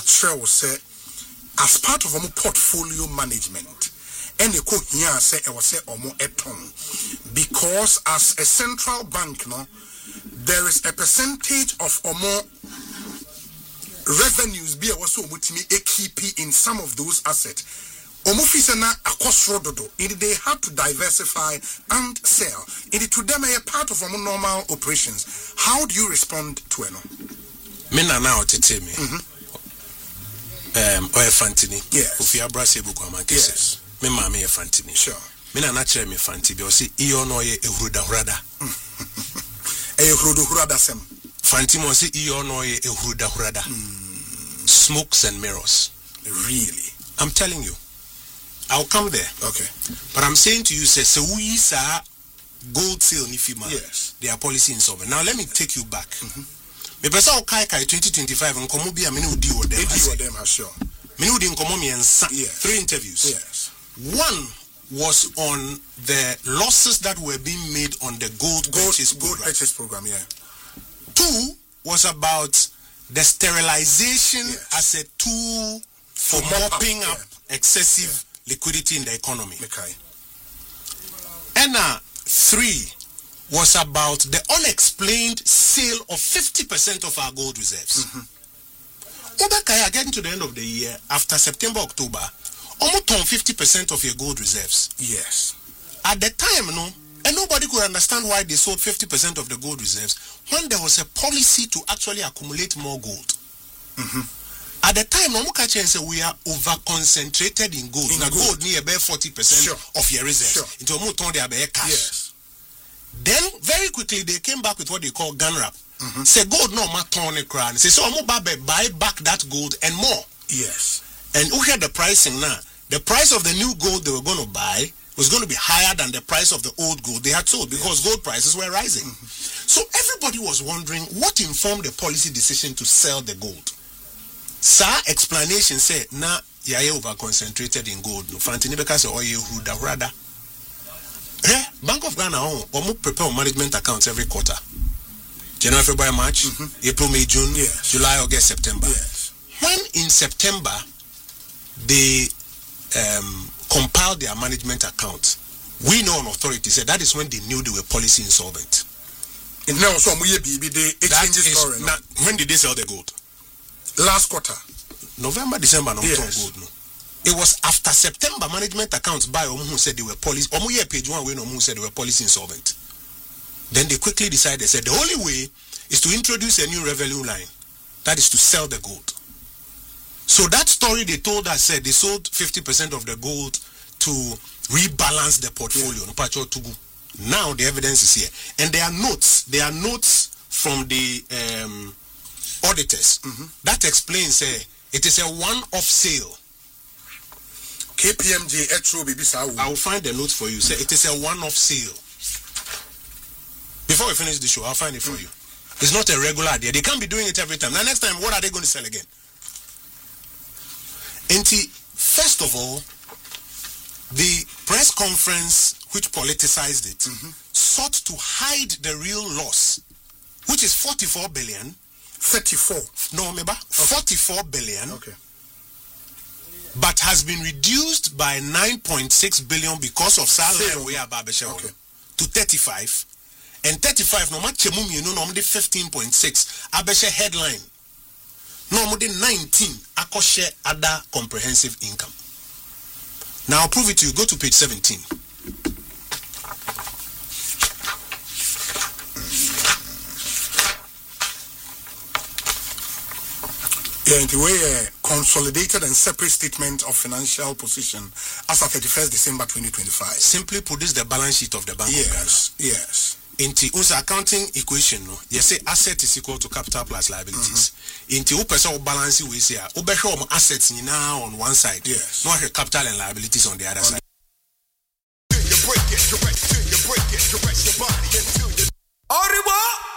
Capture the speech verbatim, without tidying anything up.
Trail say, as part of our portfolio management, and the co here say, I was say, omo eton, because as a central bank, no, there is a percentage of omo revenues be also mutimi a keep in some of those assets. Omufisana akosrododo. They have to diversify and sell. It to them a part of our normal operations. How do you respond to it? Me na na otete me. Um oye fantini. Yes. Ofi abrase buku amankese. Yes. Me ma me fantini. Sure. Me na na chere me fanti be o si iyo no ye ehruda hurada. Ehruda hurada sem. Fanti mo si iyo no ye ehruda hurada. Smokes and mirrors. Really? I'm telling you. I'll come there. Okay. But I'm saying to you, say, so we saw gold sale nifima. Yes. Their policy insolvent. Now let me take you back. Me pesa o kai kai twenty twenty-five nkomo bi a me udi o dem. Udi o dem sure. Me udi nkomo me ensa. Three interviews. Yes. One was on the losses that were being made on the gold, gold purchase gold program. purchase program, yeah. Two was about the sterilization yes. as a tool for, for mopping up, up yeah. excessive yeah. liquidity in the economy. Okay. And uh, three was about the unexplained sale of fifty percent of our gold reserves. Mm-hmm. Getting to the end of the year, after September, October, almost on fifty percent of your gold reserves. Yes. At the time, no, and nobody could understand why they sold fifty percent of the gold reserves when there was a policy to actually accumulate more gold. Mm-hmm. At the time, no much say we are over concentrated in gold. In now gold, gold near about forty percent sure. of your reserves. Sure. Into a mouton they are cash. Yes. Then very quickly they came back with what they call gun wrap. Mm-hmm. Say gold no maton a crown. Say so I'm buy back that gold and more. Yes. And who had the pricing now? The price of the new gold they were going to buy was going to be higher than the price of the old gold they had sold because yes. gold prices were rising. Mm-hmm. So everybody was wondering what informed the policy decision to sell the gold. Sir, explanation said, na yaye over concentrated in gold. No, Fantini because or you who da rather. Eh, Bank of Ghana on or prepare management accounts every quarter. January, February, March, mm-hmm. April, May, June, yes. July, August, September. Yes. When in September they um, compiled their management accounts, we know an authority said that is when they knew they were policy insolvent. And now some we be the exchange story. Now, when did they sell the gold? Last quarter. November, December, no yes. gold. No. It was after September management accounts by Omu who said they were policy. Omu here page one when Omu said they were policy insolvent. Then they quickly decided, they said the only way is to introduce a new revenue line. That is to sell the gold. So that story they told us said they sold fifty percent of the gold to rebalance the portfolio. Yeah. Now the evidence is here. And there are notes. There are notes from the um, auditors. Mm-hmm. That explains uh, it is a one-off sale. K P M G Etro B B S. I will find the notes for you. Say it is a one-off sale. Before we finish the show, I'll find it for mm. you. It's not a regular idea. They can't be doing it every time. Now next time, what are they going to sell again? Enti, first of all, the press conference which politicized it mm-hmm. sought to hide the real loss, which is forty-four billion. thirty-four. No, remember? Okay. forty-four billion. Okay. But has been reduced by nine point six billion because of salary we are okay. to thirty-five. And thirty-five, no matter you know, no fifteen point six. Abeshe headline. No more than nineteen. Akoshe other comprehensive income. Now I'll prove it to you. Go to page seventeen. Yeah, in the way a uh, consolidated and separate statement of financial position as of thirty-first December twenty twenty-five. Simply produce the balance sheet of the Bank yes, of Ghana. Yes. In the accounting equation, no, you say asset is equal to capital plus liabilities. In the person balance we say, show assets now on one side, yes, not her capital and liabilities on the other on side. You break it, correct, you break it, correct your body until you.